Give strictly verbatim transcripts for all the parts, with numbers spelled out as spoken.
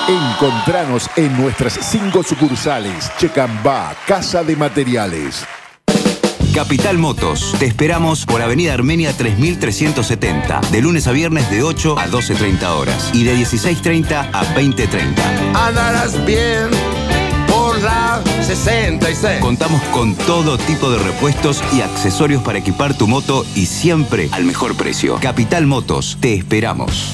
Encontranos en nuestras cinco sucursales. Checambá, Casa de Materiales. Capital Motos. Te esperamos por Avenida Armenia tres mil trescientos setenta. De lunes a viernes de ocho a doce treinta horas. Y de dieciséis treinta a veinte treinta. Andarás bien por la sesenta y seis. Contamos con todo tipo de repuestos y accesorios para equipar tu moto y siempre al mejor precio. Capital Motos. Te esperamos.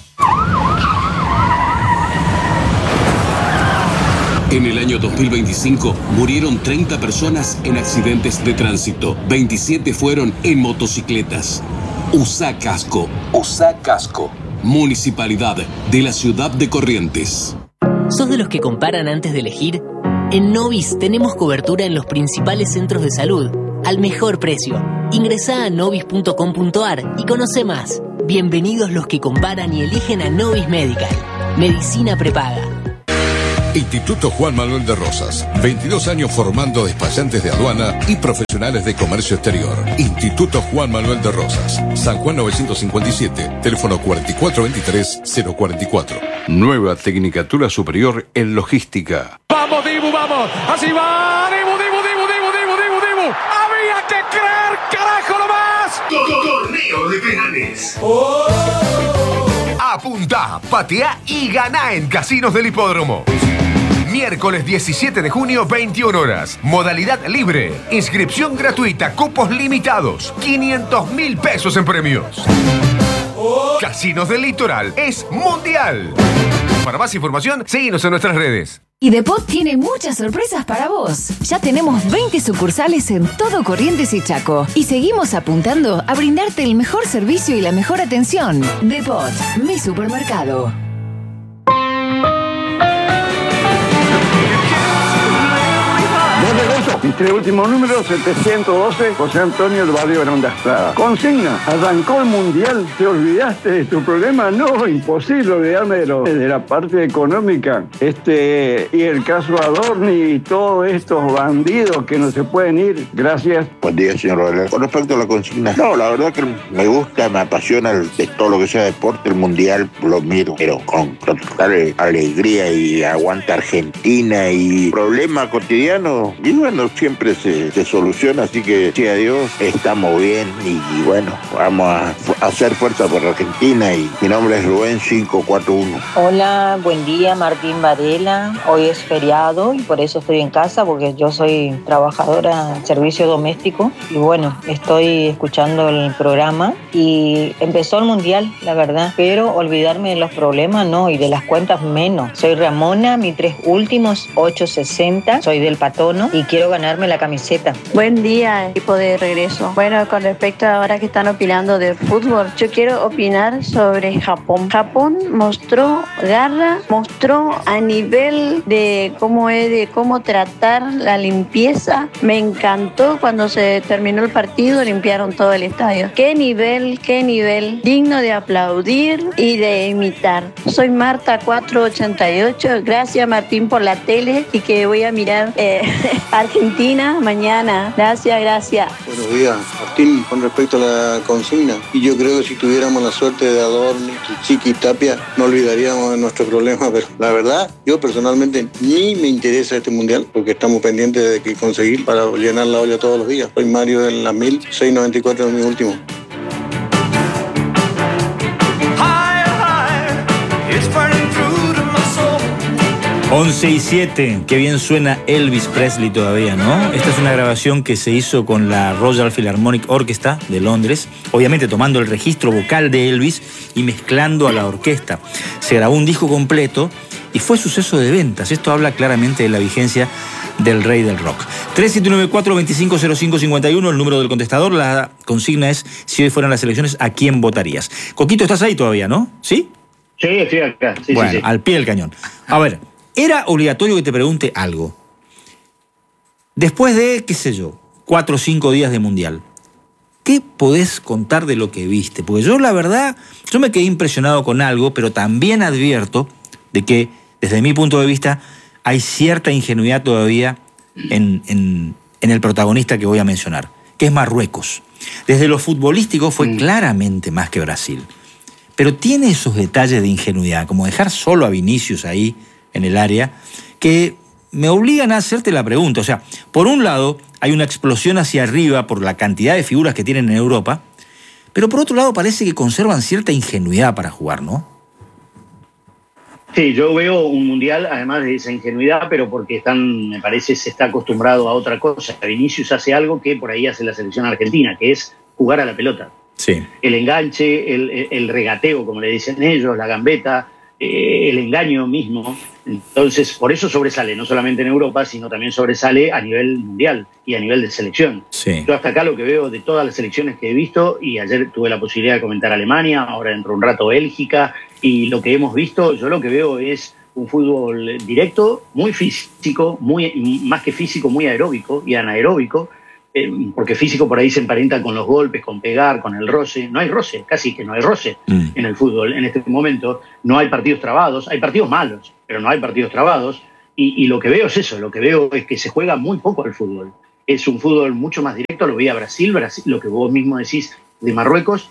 En el año dos mil veinticinco murieron treinta personas en accidentes de tránsito. veintisiete fueron en motocicletas. Usa casco. Usa casco. Municipalidad de la Ciudad de Corrientes. ¿Sos de los que comparan antes de elegir? En Novis tenemos cobertura en los principales centros de salud, al mejor precio. Ingresá a novis punto com punto ar y conoce más. Bienvenidos los que comparan y eligen a Novis Medical. Medicina prepaga. Instituto Juan Manuel de Rosas. veintidós años formando despachantes de aduana y profesionales de comercio exterior. Instituto Juan Manuel de Rosas. San Juan novecientos cincuenta y siete. Teléfono cuatro cuatro veintitrés cero cuarenta y cuatro. Nueva Tecnicatura Superior en Logística. ¡Vamos, Dibu, vamos! ¡Así va! ¡Dibu, Dibu, Dibu, Dibu, Dibu, Dibu, Dibu! ¡Había que creer, carajo, nomás! Torneo de penales. ¡Oh! Apunta, patea y gana en Casinos del Hipódromo. Miércoles diecisiete de junio, veintiuna horas. Modalidad libre. Inscripción gratuita. Cupos limitados. quinientos mil pesos en premios. Casinos del Litoral es mundial. Para más información, síguenos en nuestras redes. Y Depot tiene muchas sorpresas para vos. Ya tenemos veinte sucursales en todo Corrientes y Chaco. Y seguimos apuntando a brindarte el mejor servicio y la mejor atención. Depot, mi supermercado. Mis tres últimos números, setecientos doce, José Antonio del Barrio Verón Estrada. Consigna, arrancó el Mundial, ¿te olvidaste de tu problema? No, imposible olvidarme de, lo, de la parte económica. Este, y el caso Adorni y todos estos bandidos que no se pueden ir. Gracias. Buen día, señor Rodríguez. Con respecto a la consigna, no, la verdad que me gusta, me apasiona el, de todo lo que sea deporte, el Mundial lo miro, pero con total alegría y aguanta Argentina y problema cotidiano. Y bueno, siempre se, se soluciona, así que sí, a Dios, estamos bien y, y bueno, vamos a, a hacer fuerza por Argentina. Y mi nombre es Rubén cinco cuatro uno. Hola, buen día, Martín Varela. Hoy es feriado y por eso estoy en casa, porque yo soy trabajadora en servicio doméstico y bueno, estoy escuchando el programa y empezó el Mundial, la verdad, pero olvidarme de los problemas no, y de las cuentas menos. Soy Ramona, mis tres últimos ocho sesenta, soy del Patono y quiero ganarme la camiseta. Buen día, equipo de regreso. Bueno, con respecto a ahora que están opinando del fútbol, yo quiero opinar sobre Japón. Japón mostró garra, mostró a nivel de cómo es, de cómo tratar la limpieza. Me encantó cuando se terminó el partido, limpiaron todo el estadio. Qué nivel, qué nivel, digno de aplaudir y de imitar. Soy Marta cuatro ochenta y ocho. Gracias, Martín, por la tele y que voy a mirar eh, Argentina mañana. Gracias, gracias. Buenos días, Martín, con respecto a la consigna. Y yo creo que si tuviéramos la suerte de Adorni, Chiqui y Tapia, no olvidaríamos de nuestro problema. Pero la verdad, yo personalmente ni me interesa este mundial porque estamos pendientes de que conseguir para llenar la olla todos los días. Soy Mario de la mil seiscientos noventa y cuatro, es mi último. once y siete, qué bien suena Elvis Presley todavía, ¿no? Esta es una grabación que se hizo con la Royal Philharmonic Orchestra de Londres, obviamente tomando el registro vocal de Elvis y mezclando a la orquesta. Se grabó un disco completo y fue suceso de ventas. Esto habla claramente de la vigencia del rey del rock. tres siete nueve cuatro, dos cinco cero cinco cinco uno, el número del contestador. La consigna es, si hoy fueran las elecciones, ¿a quién votarías? Coquito, estás ahí todavía, ¿no? ¿Sí? Sí, estoy acá. Sí, bueno, sí, sí. Al pie del cañón. A ver, era obligatorio que te pregunte algo. Después de, qué sé yo, cuatro o cinco días de mundial, ¿qué podés contar de lo que viste? Porque yo, la verdad, yo me quedé impresionado con algo, pero también advierto de que, desde mi punto de vista, hay cierta ingenuidad todavía en, en, en el protagonista que voy a mencionar, que es Marruecos. Desde lo futbolístico fue mm. claramente más que Brasil. pero tiene esos detalles de ingenuidad, como dejar solo a Vinicius ahí en el área, que me obligan a hacerte la pregunta. O sea, por un lado hay una explosión hacia arriba por la cantidad de figuras que tienen en Europa, pero por otro lado parece que conservan cierta ingenuidad para jugar, ¿no? Sí, yo veo un mundial, además de esa ingenuidad, pero porque están, me parece, se está acostumbrado a otra cosa. Vinicius hace algo que por ahí hace la selección argentina, que es jugar a la pelota. Sí. El enganche, el, el regateo, como le dicen ellos, la gambeta, eh, el engaño mismo. Entonces, por eso sobresale, no solamente en Europa, sino también sobresale a nivel mundial y a nivel de selección. Sí. Yo hasta acá lo que veo de todas las selecciones que he visto, y ayer tuve la posibilidad de comentar Alemania, ahora dentro de un rato Bélgica, y lo que hemos visto, yo lo que veo es un fútbol directo, muy físico, muy, más que físico, muy aeróbico y anaeróbico, eh, porque físico por ahí se emparenta con los golpes, con pegar, con el roce. No hay roce, casi que no hay roce mm. en el fútbol en este momento. No hay partidos trabados, hay partidos malos, pero no hay partidos trabados. Y, y lo que veo es eso, lo que veo es que se juega muy poco al fútbol. Es un fútbol mucho más directo, lo veía Brasil, Brasil, lo que vos mismo decís de Marruecos,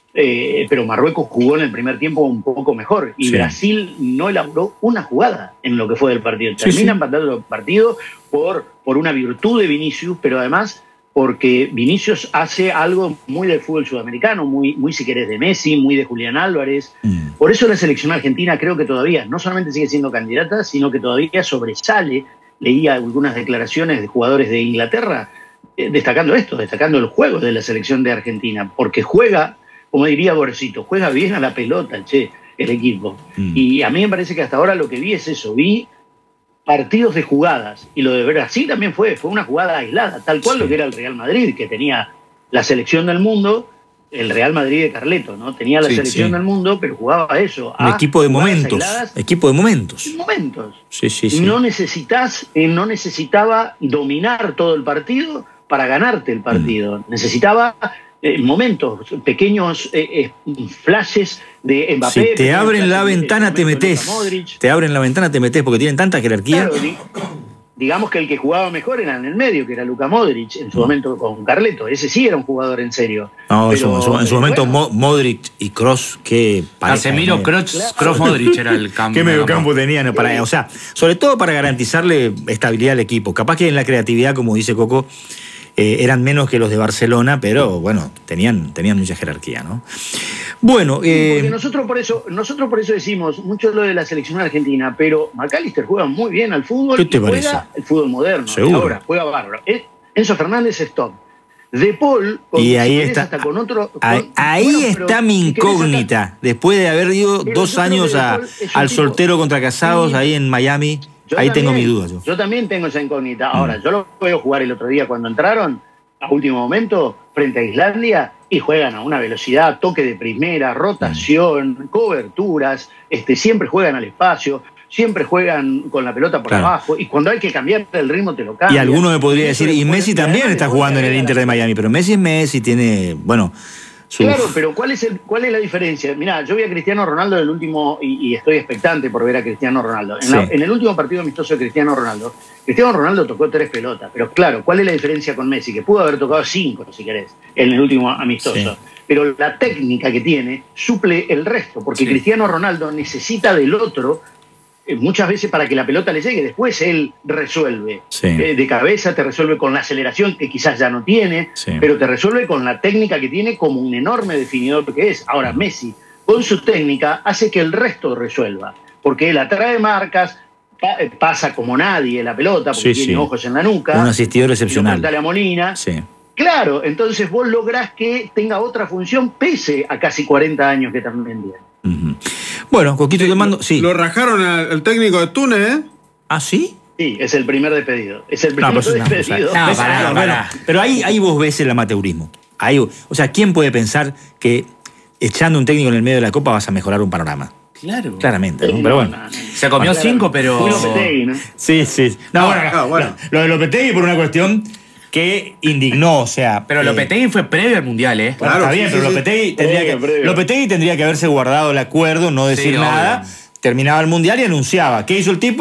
eh, pero Marruecos jugó en el primer tiempo un poco mejor y sí. Brasil no elaboró una jugada en lo que fue del partido. Termina sí, sí. empatando el partido por, por una virtud de Vinicius, pero además porque Vinicius hace algo muy del fútbol sudamericano, muy, muy si querés de Messi, muy de Julián Álvarez. Mm. Por eso la selección argentina creo que todavía no solamente sigue siendo candidata, sino que todavía sobresale. Leía algunas declaraciones de jugadores de Inglaterra eh, destacando esto, destacando el juego de la selección de Argentina, porque juega, como diría Borcito, juega bien a la pelota, che, el equipo. Mm. Y a mí me parece que hasta ahora lo que vi es eso, vi partidos de jugadas, y lo de Brasil también fue, fue una jugada aislada, tal cual sí. lo que era el Real Madrid, que tenía la selección del mundo, el Real Madrid de Carleto, ¿no? Tenía la sí, selección sí. del mundo, pero jugaba a eso. Un equipo de momentos. Equipo de momentos. Momentos. Sí, sí, sí. No necesitas, eh, no necesitaba dominar todo el partido para ganarte el partido. Mm. Necesitaba eh, momentos, pequeños eh, eh, flashes de Mbappé. Si te abren la ventana, te metés. Te abren la ventana, te metés, porque tienen tanta jerarquía. Claro, digamos que el que jugaba mejor era en el medio, que era Luka Modric, en su momento con Carleto. Ese sí era un jugador en serio. No, pero, en su, en su momento bueno. Modric y Kroos, qué pareja. Casemiro, Kroos, Kroos, Modric era el cambio. Qué mediocampo tenían para, o sea, sobre todo para garantizarle estabilidad al equipo. Capaz que en la creatividad, como dice Coco, eh, eran menos que los de Barcelona, pero bueno, tenían, tenían mucha jerarquía, ¿no? Bueno, eh... porque nosotros por eso, nosotros por eso decimos mucho lo de la selección argentina, pero McAllister juega muy bien al fútbol. ¿Qué te y parece? Juega el fútbol moderno. Seguro. Ahora juega bárbaro. Enzo Fernández es top. De Paul, con, y ahí si está, hasta con otro. Con, ahí ahí bueno, está pero, mi incógnita. Hasta, después de haber ido dos años a, al tipo, soltero contra casados sí, ahí en Miami, ahí también, tengo mi duda. Yo. yo también tengo esa incógnita. Ahora, mm. yo lo veo jugar el otro día cuando entraron, a último momento, frente a Islandia, y juegan a una velocidad, toque de primera, rotación, mm. coberturas, este, siempre juegan al espacio, siempre juegan con la pelota por claro. abajo, y cuando hay que cambiar el ritmo te lo cambian. Y alguno me podría decir, y Messi también está jugando en el Inter de Miami, pero Messi es Messi, tiene, bueno... Su... Claro, pero ¿cuál es, el, ¿cuál es la diferencia? Mirá, yo vi a Cristiano Ronaldo en el último, y, y estoy expectante por ver a Cristiano Ronaldo. En, sí. la, en el último partido amistoso de Cristiano Ronaldo, Cristiano Ronaldo tocó tres pelotas, pero claro, ¿cuál es la diferencia con Messi? Que pudo haber tocado cinco, si querés, en el último amistoso. Sí. Pero la técnica que tiene suple el resto, porque sí. Cristiano Ronaldo necesita del otro muchas veces para que la pelota le llegue, después él resuelve. Sí. Eh, de cabeza te resuelve con la aceleración que quizás ya no tiene, sí. pero te resuelve con la técnica que tiene como un enorme definidor que es. Ahora Messi, con su técnica, hace que el resto resuelva, porque él atrae marcas, pa pasa como nadie la pelota, porque sí, tiene sí. ojos en la nuca. Un asistidor excepcional. No la Molina. Sí. Claro, entonces vos lográs que tenga otra función pese a casi cuarenta años que también tiene. Uh-huh. Bueno, Coquito, te mando... Sí. Lo rajaron al, al técnico de Túnez, ¿eh? ¿Ah, sí? Sí, es el primer despedido. Es el primer no, pero despedido. No, no, pará, pará. Bueno, pero ahí, ahí vos ves el amateurismo. Ahí, o sea, ¿quién puede pensar que echando un técnico en el medio de la Copa vas a mejorar un panorama? Claro. Claramente, ¿no? Pero bueno. Se comió bueno, cinco, pero... Lopetegui, ¿no? Sí, sí. No, bueno, no, bueno. Lo, lo de Lopetegui por una cuestión... que indignó, o sea... Pero Lopetegui eh, fue previo al Mundial, ¿eh? Bueno, claro, está bien, sí, pero sí, Lopetegui, sí. Tendría previo, que, previo. Lopetegui tendría que haberse guardado el acuerdo, no decir sí, nada, obvio. Terminaba el Mundial y anunciaba. ¿Qué hizo el tipo?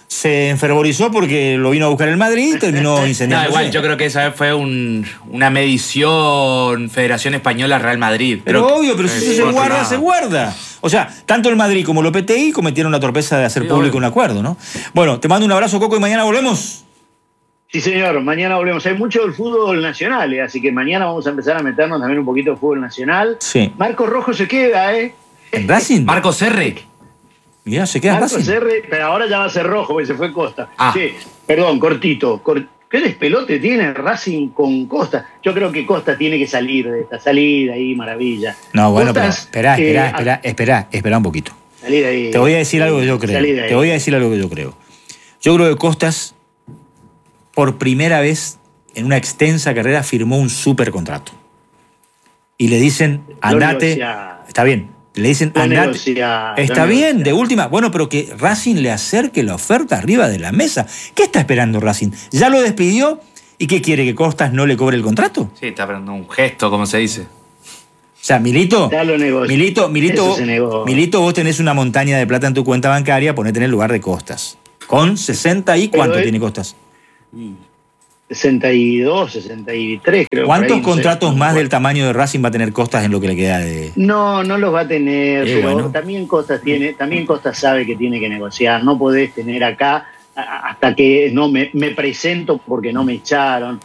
se enfervorizó porque lo vino a buscar el Madrid y terminó incendiando. No, igual, yo creo que esa fue un, una medición Federación Española Real Madrid. Pero, pero obvio, pero si eso se guarda, se guarda. O sea, tanto el Madrid como el O P T I cometieron la torpeza de hacer sí, público obvio. un acuerdo, ¿no? Bueno, te mando un abrazo, Coco, y mañana volvemos. Sí, señor, mañana volvemos. Hay mucho del fútbol nacional, ¿eh? Así que mañana vamos a empezar a meternos también un poquito de fútbol nacional. Sí. Marcos Rojo se queda, ¿eh? ¿En Racing? Marcos Serre. Mirá, se queda Marcos Racing. R, pero ahora ya va a ser rojo, porque se fue Costa. Ah. Sí, perdón, cortito. Cor ¿Qué despelote tiene Racing con Costa? Yo creo que Costa tiene que salir de esta salida ahí, maravilla. No, bueno, Costas, pero espera, espera, eh, espera, espera, espera un poquito. Salir de ahí. Te voy a decir algo que yo creo. Te voy a decir algo que yo creo. Yo creo que Costas, por primera vez en una extensa carrera, firmó un super contrato. Y le dicen, andate. Está bien. Le dicen, Lo andate. negocia, Está lo bien, negocia. de última. Bueno, pero que Racing le acerque la oferta arriba de la mesa. ¿Qué está esperando Racing? ¿Ya lo despidió? ¿Y qué quiere? ¿Que Costas no le cobre el contrato? Sí, está esperando un gesto, como se dice. O sea, Milito, Ya lo negocia. Milito, Milito, Eso se negó. Milito, vos tenés una montaña de plata en tu cuenta bancaria, ponete en el lugar de Costas. Con sesenta y Pero ¿cuánto él- tiene Costas? sesenta y dos, sesenta y tres, creo. por ¿Cuántos ahí, no sé. contratos más del tamaño de Racing va a tener Costas en lo que le queda de...? No, no los va a tener, Eh, pero bueno. también Costas tiene, también Costas sabe que tiene que negociar. No podés tener acá a- hasta que no me, me presento porque no me echaron.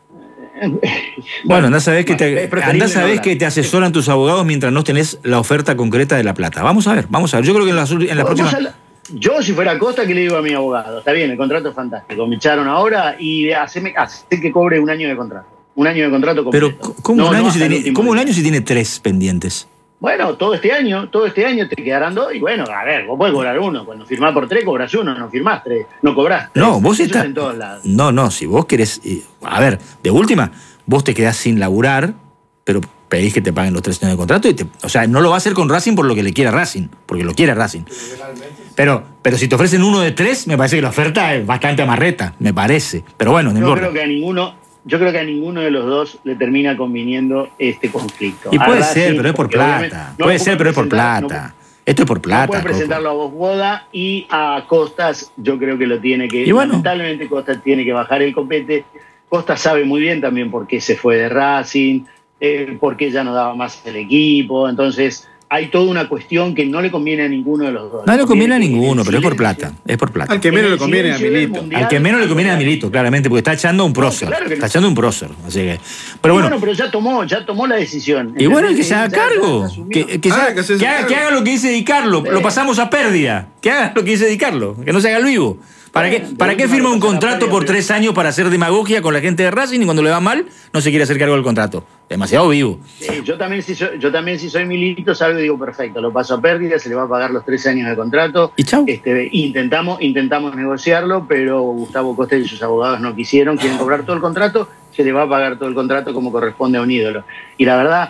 Bueno, andás a ver que es te, preferible andás a no ver hablar. que te asesoran tus abogados mientras no tenés la oferta concreta de la plata. Vamos a ver, vamos a ver. Yo creo que en las, en las Vos próximas... a la- Yo, si fuera Costa, ¿qué le digo a mi abogado? Está bien, el contrato es fantástico. Me echaron ahora y haceme, hace que cobre un año de contrato. Un año de contrato completo. Pero, ¿cómo, No, un, no año hasta si el tiene, último ¿cómo un día. año si tiene tres pendientes? Bueno, todo este año, todo este año te quedarán dos y bueno, a ver, vos podés cobrar uno. Cuando firmás por tres, cobras uno, no firmás tres, no cobrás tres. No, vos Eso estás... es en todos lados. No, no, si vos querés... eh, A ver, de última, vos te quedás sin laburar, pero pedís que te paguen los tres años de contrato y te... O sea, no lo va a hacer con Racing por lo que le quiera Racing, porque lo quiere Racing. Pero, pero si te ofrecen uno de tres, me parece que la oferta es bastante amarreta, me parece. Pero bueno, no Yo importa. creo que a ninguno, yo creo que a ninguno de los dos le termina conviniendo este conflicto. Y A puede Racing, ser, pero es por porque obviamente plata. no puede puede ser, pero es por presentar- no plata. Esto es por No plata, puede Coco. presentarlo a Bosboda y a Costas, yo creo que lo tiene que... Y bueno. Lamentablemente Costas tiene que bajar el copete. Costas sabe muy bien también por qué se fue de Racing, eh, por qué ya no daba más el equipo. Entonces, hay toda una cuestión que no le conviene a ninguno de los dos. No le conviene a Conviene que ninguno, el pero es por silencio- plata. Es por plata. Al que menos En le el conviene a silencio del Milito. mundial- Al que menos le conviene a Milito, claramente, porque está echando a un prócer. claro que no. Está echando a un prócer. Así que. Pero bueno. pero ya tomó, ya tomó la decisión. Y bueno, que ¿entendés? se haga Ya- ya cargo. asumió. Que, que, Ah, sea- que se haga que haga, cargo. que haga lo que dice Di Carlo. Lo pasamos a pérdida. Que haga lo que dice Di Carlo. Que no se haga el vivo. ¿Para qué, Bueno, ¿para de qué última firma lo un pasa a contrato pérdida, por pero- tres años para hacer demagogia con la gente de Racing y cuando le va mal no se quiere hacer cargo del contrato? Demasiado vivo. Sí, yo también si soy, yo también si soy Milito salgo y digo perfecto, lo paso a pérdida, se le va a pagar los tres años de contrato. Y chau. Este, intentamos, intentamos negociarlo, pero Gustavo Costa y sus abogados no quisieron, quieren cobrar todo el contrato, se le va a pagar todo el contrato como corresponde a un ídolo. Y la verdad,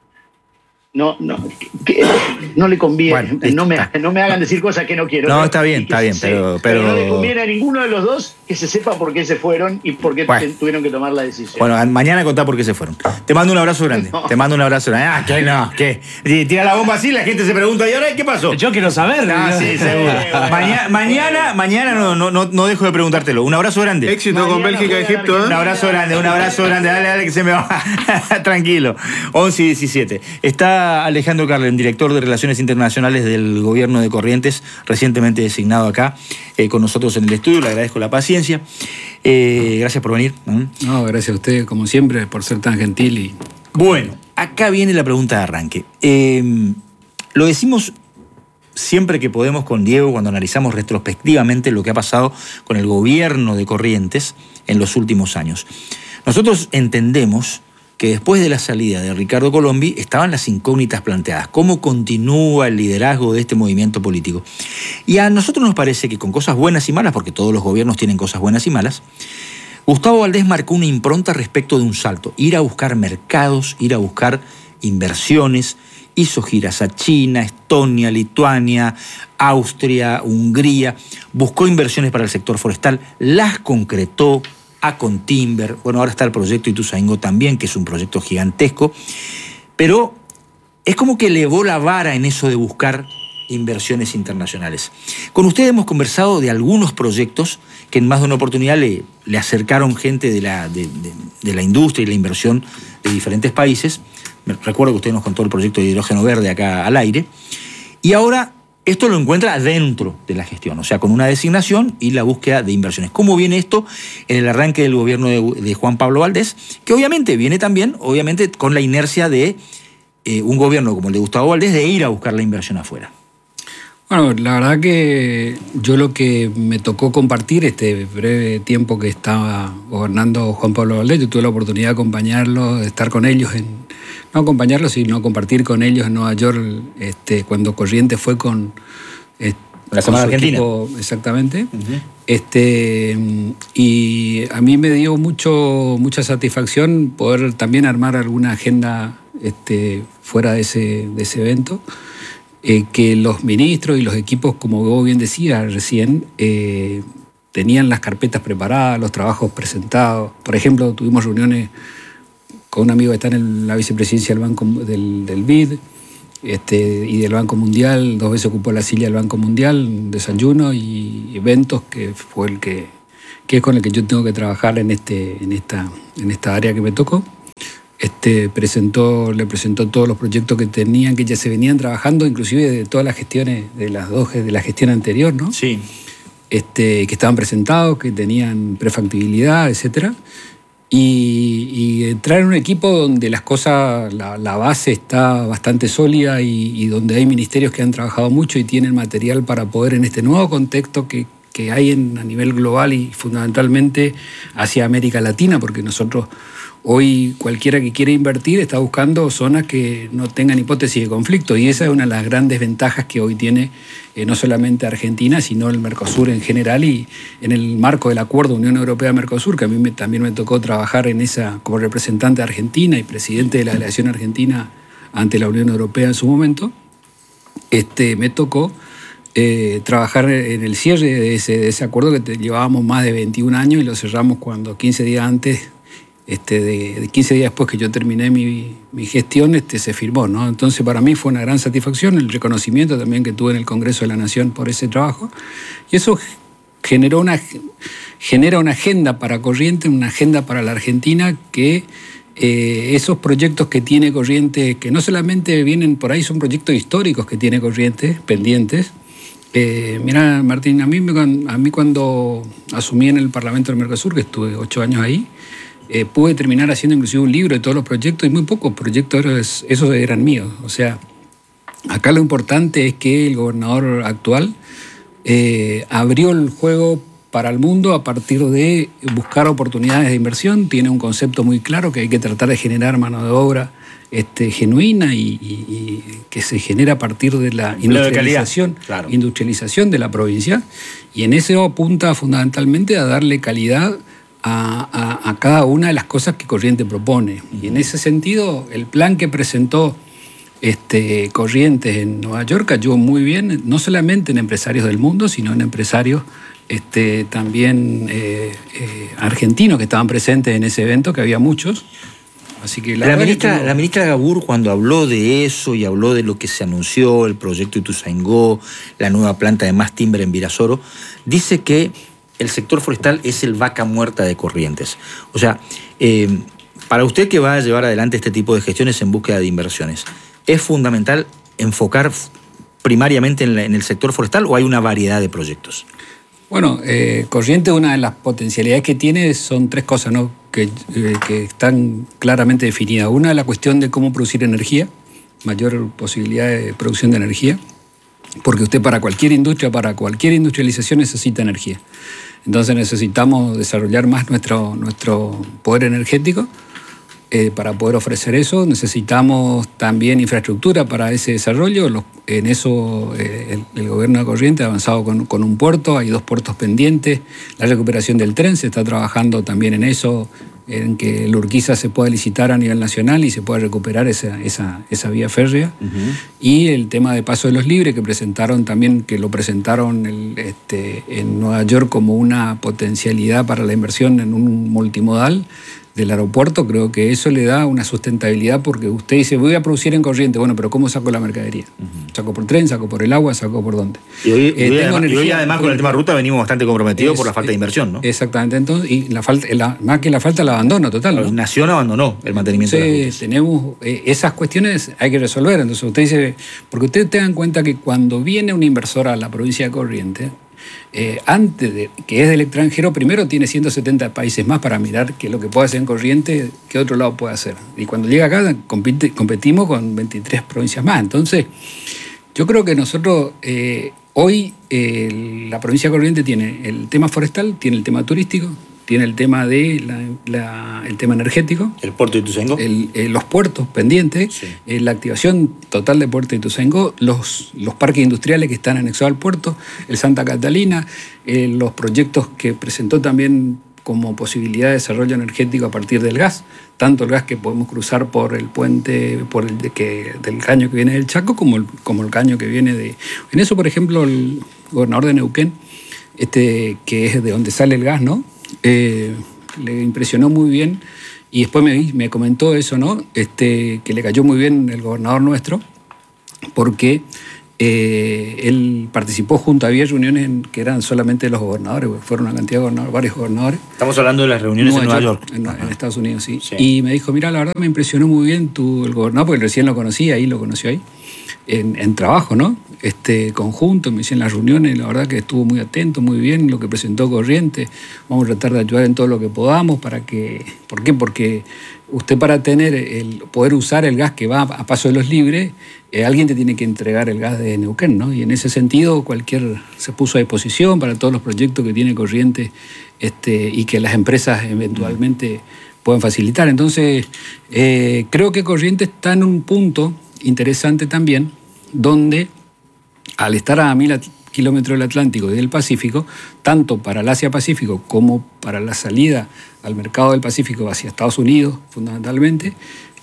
no, no, que- no le conviene, Bueno, listo, no, me, está. no me hagan decir cosas que no quiero. No, ¿no? está bien, Y que está se bien, se- pero- pero- no le conviene a ninguno de los dos que se sepa por qué se fueron y por qué Bueno. tuvieron que tomar la decisión. Bueno, mañana contá por qué se fueron. Te mando un abrazo grande. Te mando un abrazo grande. Ah, que no, que. Y tira la bomba así, la gente se pregunta, ¿y ahora qué pasó? Yo quiero saber. Ah, ¿no? sí, seguro. Mañana, mañana, mañana no, no, no, no dejo de preguntártelo. Un abrazo grande. Éxito con Mañana Bélgica y juega Egipto, ¿eh? Un abrazo grande, un abrazo grande. Dale, dale, que se me va. Tranquilo. once y diecisiete. Está Alejandro Carlen, director de Relaciones Internacionales del Gobierno de Corrientes, recientemente designado acá eh, con nosotros en el estudio. Le agradezco la paciencia. Eh, gracias por venir. ¿Mm? No, gracias a usted, como siempre, por ser tan gentil y... Bueno, acá viene la pregunta de arranque. Eh, lo decimos siempre que podemos con Diego cuando analizamos retrospectivamente lo que ha pasado con el gobierno de Corrientes en los últimos años. Nosotros entendemos que después de la salida de Ricardo Colombi estaban las incógnitas planteadas. ¿Cómo continúa el liderazgo de este movimiento político? Y a nosotros nos parece que con cosas buenas y malas, porque todos los gobiernos tienen cosas buenas y malas, Gustavo Valdés marcó una impronta respecto de un salto. Ir a buscar mercados, ir a buscar inversiones. Hizo giras a China, Estonia, Lituania, Austria, Hungría. Buscó inversiones para el sector forestal, las concretó. A Contimber, bueno, ahora está el proyecto Ituzaingó también, que es un proyecto gigantesco, pero es como que elevó la vara en eso de buscar inversiones internacionales. Con usted hemos conversado de algunos proyectos que en más de una oportunidad le, le acercaron gente de la, de, de, de la industria y la inversión de diferentes países. Me recuerdo que usted nos contó el proyecto de hidrógeno verde acá al aire. Y ahora esto lo encuentra dentro de la gestión, o sea, con una designación y la búsqueda de inversiones. ¿Cómo viene esto en el arranque del gobierno de, de Juan Pablo Valdés? Que obviamente viene también, obviamente, con la inercia de eh, un gobierno como el de Gustavo Valdés de ir a buscar la inversión afuera. Bueno, la verdad que yo lo que me tocó compartir este breve tiempo que estaba gobernando Juan Pablo Valdés, yo tuve la oportunidad de acompañarlo, de estar con ellos en... No acompañarlos, sino compartir con ellos en Nueva York este, cuando Corrientes fue con... Eh, la Semana Argentina. Equipo, exactamente. Uh-huh. Este, y a mí me dio mucho, mucha satisfacción poder también armar alguna agenda este, fuera de ese, de ese evento. Eh, que los ministros y los equipos, como vos bien decías recién, eh, tenían las carpetas preparadas, los trabajos presentados. Por ejemplo, tuvimos reuniones con un amigo que está en la vicepresidencia del Banco del, del B I D este, y del Banco Mundial, dos veces ocupó la silla del Banco Mundial, un desayuno y eventos, que fue el que, que es con el que yo tengo que trabajar en, este, en, esta, en esta área que me tocó. Este, presentó, le presentó todos los proyectos que tenían, que ya se venían trabajando, inclusive de todas las gestiones, de las dos, de la gestión anterior, ¿no? Sí. Este, que estaban presentados, que tenían prefactibilidad, etcétera. Y, y entrar en un equipo donde las cosas, la, la base está bastante sólida y, y donde hay ministerios que han trabajado mucho y tienen material para poder, en este nuevo contexto que, que hay en, a nivel global y fundamentalmente hacia América Latina, porque nosotros hoy cualquiera que quiera invertir está buscando zonas que no tengan hipótesis de conflicto, y esa es una de las grandes ventajas que hoy tiene eh, no solamente Argentina, sino el Mercosur en general, y en el marco del acuerdo Unión Europea-Mercosur, que a mí me, también me tocó trabajar en esa como representante de Argentina y presidente de la delegación argentina ante la Unión Europea en su momento. Este, me tocó eh, trabajar en el cierre de ese, de ese acuerdo que te, llevábamos más de veintiún años y lo cerramos cuando quince días antes, este, de, de quince días después que yo terminé mi, mi gestión, este, se firmó, ¿no? Entonces para mí fue una gran satisfacción, el reconocimiento también que tuve en el Congreso de la Nación por ese trabajo, y eso generó una, genera una agenda para Corrientes, una agenda para la Argentina que... Eh, esos proyectos que tiene Corrientes, que no solamente vienen por ahí, son proyectos históricos que tiene Corrientes, pendientes. Eh, mira, Martín, a mí, a mí cuando asumí en el Parlamento del Mercosur, que estuve ocho años ahí, eh, pude terminar haciendo inclusive un libro de todos los proyectos, y muy pocos proyectos esos eran míos. O sea, acá lo importante es que el gobernador actual eh, abrió el juego para el mundo a partir de buscar oportunidades de inversión. Tiene un concepto muy claro que hay que tratar de generar mano de obra este, genuina y, y, y que se genera a partir de la industrialización, claro. industrialización de la provincia. Y en eso apunta fundamentalmente a darle calidad a, a, a cada una de las cosas que Corrientes propone. Y en ese sentido, el plan que presentó este, Corrientes en Nueva York cayó muy bien, no solamente en empresarios del mundo, sino en empresarios Este, también eh, eh, argentinos que estaban presentes en ese evento, que había muchos. Así que la, la, ministra, tuvo... la ministra Gabur, cuando habló de eso y habló de lo que se anunció, el proyecto Ituzaingó, la nueva planta de más timbre en Virasoro, dice que el sector forestal es el vaca muerta de Corrientes. O sea, eh, para usted que va a llevar adelante este tipo de gestiones en búsqueda de inversiones, ¿es fundamental enfocar primariamente en, la, en el sector forestal o hay una variedad de proyectos? Bueno, eh, Corrientes, una de las potencialidades que tiene son tres cosas, ¿no? que, eh, que están claramente definidas. Una es la cuestión de cómo producir energía, mayor posibilidad de producción de energía, porque usted para cualquier industria, para cualquier industrialización necesita energía. Entonces necesitamos desarrollar más nuestro, nuestro poder energético. Eh, para poder ofrecer eso necesitamos también infraestructura para ese desarrollo. Los, en eso eh, el, el gobierno de Corrientes ha avanzado con, con un puerto, hay dos puertos pendientes. La recuperación del tren, se está trabajando también en eso, en que el Urquiza se pueda licitar a nivel nacional y se pueda recuperar esa, esa, esa vía férrea. Uh-huh. Y el tema de Paso de los Libres, que presentaron también, que lo presentaron el, este, en Nueva York como una potencialidad para la inversión en un multimodal. del aeropuerto, creo que eso le da una sustentabilidad, porque usted dice, voy a producir en Corrientes, bueno, pero ¿cómo saco la mercadería? Uh-huh. ¿Saco por tren, saco por el agua, saco por dónde? Y hoy, eh, y hoy, tengo además, y hoy además con el tema ruta venimos bastante comprometidos es, por la falta de inversión, ¿no? Exactamente, entonces, y la falta, la, más que la falta, el abandono total, ¿no? La Nación abandonó el mantenimiento entonces, de las rutas. Tenemos eh, esas cuestiones, hay que resolver. Entonces usted dice, porque ustedes tengan en cuenta que cuando viene un inversor a la provincia de Corrientes, Eh, antes de que es del extranjero, primero tiene ciento setenta países más para mirar qué es lo que puede hacer en Corrientes, qué otro lado puede hacer. Y cuando llega acá, compite, competimos con veintitrés provincias más. Entonces, yo creo que nosotros eh, hoy eh, la provincia de Corrientes tiene el tema forestal, tiene el tema turístico, tiene el tema de la, la, el tema energético. El puerto de Ituzaingó. El, eh, los puertos pendientes, sí. eh, la activación total de puerto de Ituzaingó, los, los parques industriales que están anexados al puerto, el Santa Catalina, eh, los proyectos que presentó también como posibilidad de desarrollo energético a partir del gas, tanto el gas que podemos cruzar por el puente, por el de que, del caño que viene del Chaco, como el, como el caño que viene de... En eso, por ejemplo, el gobernador de Neuquén, este, que es de donde sale el gas, ¿no? Eh, le impresionó muy bien y después me, me comentó eso, ¿no? Este, que le cayó muy bien el gobernador nuestro, porque eh, él participó junto a diez reuniones en, que eran solamente los gobernadores, fueron una cantidad de gobernadores, varios gobernadores. Estamos hablando de las reuniones Nueva en Nueva York. York en, en Estados Unidos, sí. sí. Y me dijo, mira, la verdad me impresionó muy bien tu, el gobernador, porque recién lo conocí, ahí lo conoció ahí, en, en trabajo, ¿no? Este conjunto, me decían las reuniones, la verdad que estuvo muy atento, muy bien lo que presentó Corrientes. Vamos a tratar de ayudar en todo lo que podamos para que... ¿Por qué? Porque usted, para tener el poder usar el gas que va a Paso de los Libres, eh, alguien te tiene que entregar el gas de Neuquén, ¿no? Y en ese sentido cualquier se puso a disposición para todos los proyectos que tiene Corrientes, este, y que las empresas eventualmente puedan facilitar. Entonces, eh, creo que Corrientes está en un punto interesante también, donde al estar a mil kilómetros del Atlántico y del Pacífico, tanto para el Asia-Pacífico como para la salida al mercado del Pacífico hacia Estados Unidos, fundamentalmente,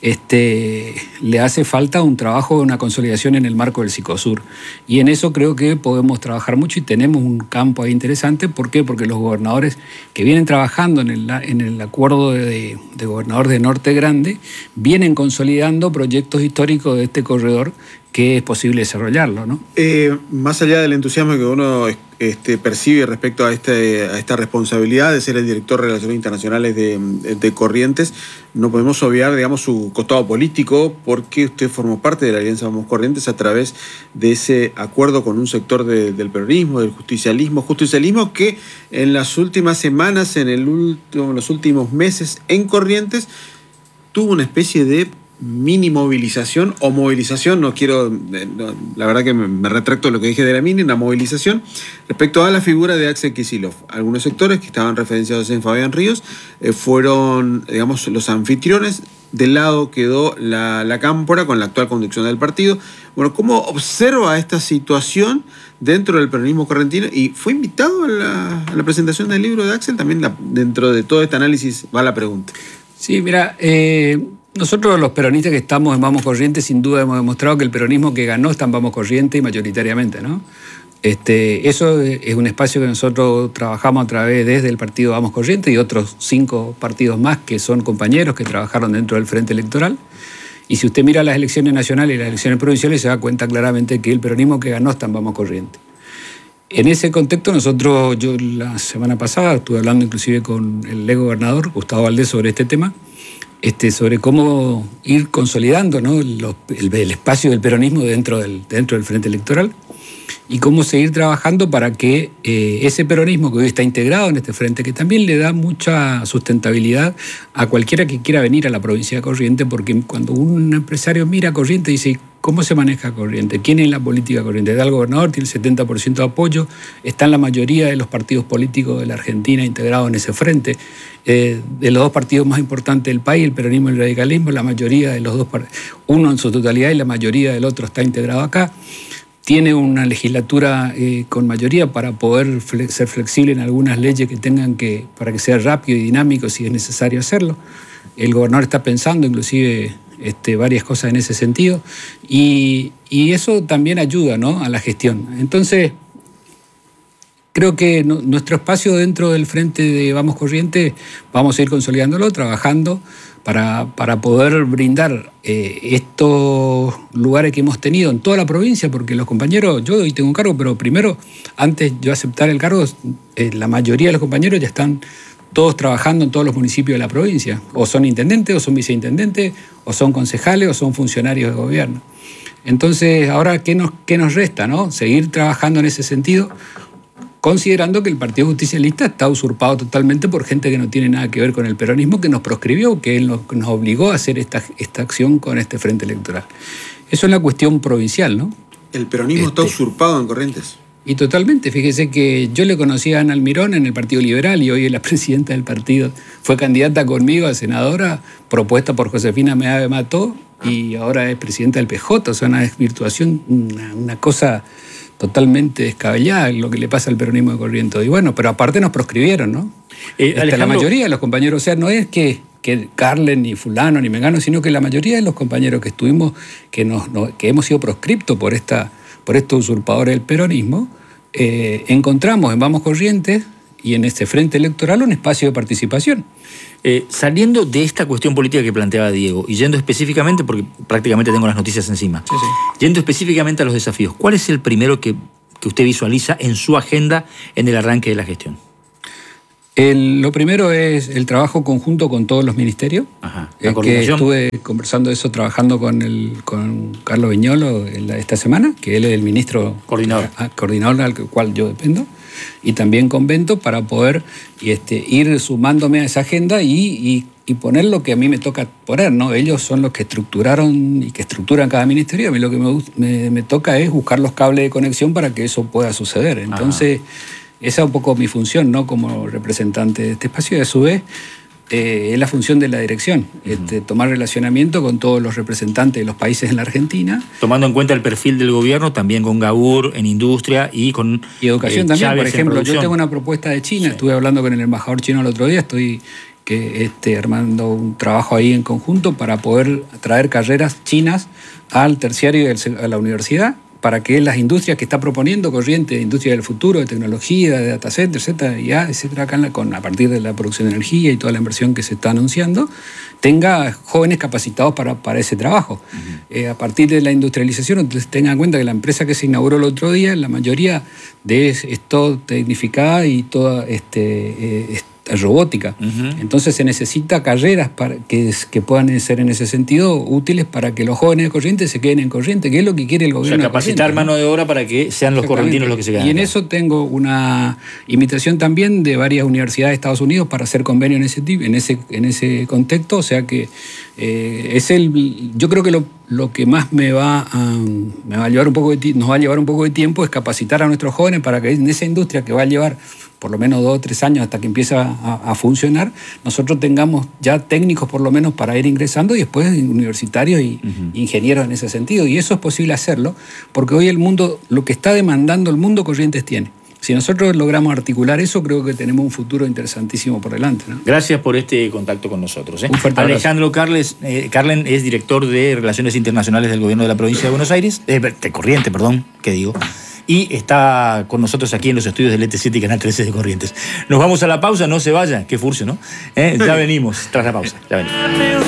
este, le hace falta un trabajo, una consolidación en el marco del Sicosur. Y en eso creo que podemos trabajar mucho y tenemos un campo ahí interesante. ¿Por qué? Porque los gobernadores que vienen trabajando en el, en el acuerdo de, de gobernador de Norte Grande vienen consolidando proyectos históricos de este corredor que es posible desarrollarlo, ¿no? Eh, más allá del entusiasmo que uno este, percibe respecto a, este, a esta responsabilidad de ser el director de Relaciones Internacionales de, de Corrientes, no podemos obviar, digamos, su costado político, porque usted formó parte de la Alianza Vamos Corrientes a través de ese acuerdo con un sector de, del peronismo, del justicialismo, justicialismo que en las últimas semanas, en, el último, en los últimos meses en Corrientes, tuvo una especie de mini movilización o movilización, no quiero, no, la verdad que me, me retracto de lo que dije de la mini, una movilización respecto a la figura de Axel Kicillof. Algunos sectores que estaban referenciados en Fabián Ríos eh, fueron, digamos, los anfitriones. Del lado quedó la, la cámpora con la actual conducción del partido. Bueno, ¿cómo observa esta situación dentro del peronismo correntino? Y fue invitado a la, a la presentación del libro de Axel, también la, dentro de todo este análisis va la pregunta. Sí, mira, eh... nosotros los peronistas que estamos en Vamos Corrientes, sin duda hemos demostrado que el peronismo que ganó está en Vamos Corrientes y mayoritariamente, ¿no? Este, eso es un espacio que nosotros trabajamos a través desde el partido Vamos Corrientes y otros cinco partidos más que son compañeros que trabajaron dentro del Frente Electoral. Y si usted mira las elecciones nacionales y las elecciones provinciales, se da cuenta claramente que el peronismo que ganó está en Vamos Corrientes. En ese contexto, nosotros, yo la semana pasada estuve hablando inclusive con el ex gobernador Gustavo Valdés sobre este tema, Este, sobre cómo ir consolidando, ¿no? Los, el, el espacio del peronismo dentro del, dentro del Frente Electoral y cómo seguir trabajando para que eh, ese peronismo que hoy está integrado en este frente, que también le da mucha sustentabilidad a cualquiera que quiera venir a la provincia de Corrientes, porque cuando un empresario mira a Corrientes dice, ¿cómo se maneja Corrientes? ¿Quién es la política Corrientes? Da el gobernador, tiene el setenta por ciento de apoyo, están la mayoría de los partidos políticos de la Argentina integrados en ese frente. Eh, de los dos partidos más importantes del país, el peronismo y el radicalismo, la mayoría de los dos, uno en su totalidad y la mayoría del otro está integrado acá. Tiene una legislatura eh, con mayoría para poder fle- ser flexible en algunas leyes que tengan que, para que sea rápido y dinámico si es necesario hacerlo. El gobernador está pensando inclusive este, varias cosas en ese sentido y, y eso también ayuda, ¿no?, a la gestión. Entonces, creo que no, nuestro espacio dentro del frente de Vamos Corrientes vamos a ir consolidándolo, trabajando para, para poder brindar eh, estos lugares que hemos tenido en toda la provincia, porque los compañeros, yo hoy tengo un cargo, pero primero, antes yo aceptar el cargo, eh, la mayoría de los compañeros ya están todos trabajando en todos los municipios de la provincia, o son intendentes, o son viceintendentes, o son concejales, o son funcionarios de gobierno. Entonces, ahora, ¿qué nos, qué nos resta, no? Seguir trabajando en ese sentido, considerando que el Partido Justicialista está usurpado totalmente por gente que no tiene nada que ver con el peronismo, que nos proscribió, que él nos, nos obligó a hacer esta, esta acción con este frente electoral. Eso es la cuestión provincial, ¿no? El peronismo este, está usurpado en Corrientes. Y totalmente, fíjese que yo le conocí a Ana Almirón en el Partido Liberal y hoy es la presidenta del partido. Fue candidata conmigo a senadora, propuesta por Josefina Meave Mató, y ahora es presidenta del P J, o sea, una desvirtuación, una, una cosa totalmente descabellada lo que le pasa al peronismo de Corrientes. Y bueno, pero aparte nos proscribieron, ¿no? Eh, Hasta la mayoría de los compañeros, o sea, no es que, que Carlen, ni fulano, ni mengano, sino que la mayoría de los compañeros que estuvimos, que, nos, no, que hemos sido proscriptos por, esta, por estos usurpadores del peronismo, eh, encontramos en Vamos Corrientes y en este frente electoral un espacio de participación. Eh, saliendo de esta cuestión política que planteaba Diego, y yendo específicamente, porque prácticamente tengo las noticias encima, sí, sí. yendo específicamente a los desafíos, ¿cuál es el primero que, que usted visualiza en su agenda en el arranque de la gestión? El, lo primero es el trabajo conjunto con todos los ministerios. Ajá. La coordinación. Que estuve conversando eso, trabajando con, el, con Carlos Viñolo esta semana, que él es el ministro coordinador, coordinador al cual yo dependo, y también con Bento, para poder y este, ir sumándome a esa agenda y, y, y poner lo que a mí me toca poner, ¿no? Ellos son los que estructuraron y que estructuran cada ministerio. A mí lo que me, me, me toca es buscar los cables de conexión para que eso pueda suceder. Entonces, ajá. Esa es un poco mi función, ¿no? Como representante de este espacio, y a su vez eh, es la función de la dirección, uh-huh. este, tomar relacionamiento con todos los representantes de los países en la Argentina. Tomando en cuenta el perfil del gobierno, también con Gabur en industria y con Y educación eh, también, Chávez, por ejemplo, yo tengo una propuesta de China, sí. Estuve hablando con el embajador chino el otro día, estoy que, este, armando un trabajo ahí en conjunto para poder traer carreras chinas al terciario y a la universidad, para que las industrias que está proponiendo Corrientes, industria del futuro, de tecnología, de data center, etcétera, y etcétera, acá con, a partir de la producción de energía y toda la inversión que se está anunciando, tenga jóvenes capacitados para, para ese trabajo. Uh-huh. Eh, a partir de la industrialización, entonces tengan en cuenta que la empresa que se inauguró el otro día, la mayoría de es, es todo tecnificada y toda este, eh, robótica. Uh-huh. Entonces se necesita carreras para que, que puedan ser en ese sentido útiles para que los jóvenes de Corrientes se queden en Corrientes, que es lo que quiere el gobierno. O sea, capacitar mano de obra para que sean los correntinos los que se quedan. Y en eso tengo una invitación también de varias universidades de Estados Unidos para hacer convenio en ese, en ese, en ese contexto. O sea que eh, es el, yo creo que lo, lo que más me va a, me va a llevar un poco de, nos va a llevar un poco de tiempo es capacitar a nuestros jóvenes para que en esa industria que va a llevar por lo menos dos o tres años hasta que empiece a, a funcionar, nosotros tengamos ya técnicos por lo menos para ir ingresando y después universitarios y uh-huh. ingenieros en ese sentido. Y eso es posible hacerlo porque hoy el mundo, lo que está demandando el mundo, Corrientes tiene. Si nosotros logramos articular eso, creo que tenemos un futuro interesantísimo por delante, ¿no? Gracias por este contacto con nosotros. ¿eh? Alejandro Carles, eh, Carlen es director de Relaciones Internacionales del Gobierno de la Provincia de Buenos Aires, eh, de Corrientes, perdón, ¿qué digo? Y está con nosotros aquí en los estudios del E T siete y Canal trece de Corrientes. Nos vamos a la pausa, no se vaya, qué furcio, ¿no? ¿Eh? Ya venimos, tras la pausa, ya venimos.